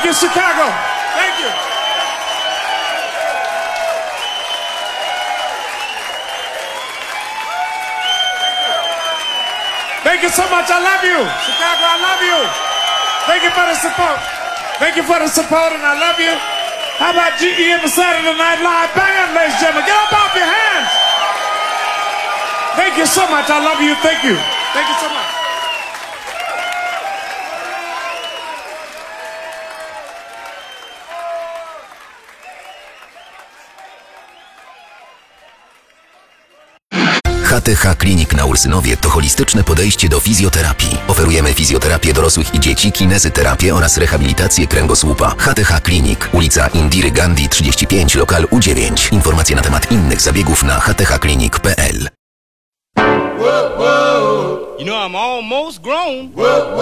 Thank you, Chicago. Thank you. Thank you so much. I love you. Chicago, I love you. Thank you for the support. Thank you for the support, and I love you. How about GE and the Saturday Night Live Band, ladies and gentlemen? Get up off your hands. Thank you so much. I love you. Thank you. Thank you so much. HTH Klinik na Ursynowie to holistyczne podejście do fizjoterapii. Oferujemy fizjoterapię dorosłych i dzieci, kinezyterapię oraz rehabilitację kręgosłupa. HTH Klinik, ulica Indiry Gandhi 35, lokal U9. Informacje na temat innych zabiegów na hthklinik.pl. You know I'm almost grown.